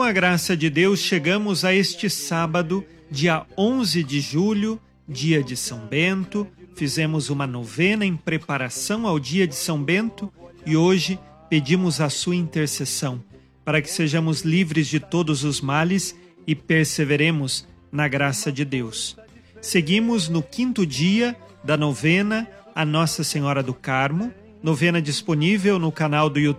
a graça de Deus, chegamos a este sábado, dia 11 de julho, dia de São Bento. Fizemos uma novena em preparação ao dia de São Bento e hoje pedimos a sua intercessão para que sejamos livres de todos os males e perseveremos na graça de Deus. Seguimos no 5º dia da novena a Nossa Senhora do Carmo, novena disponível no canal do YouTube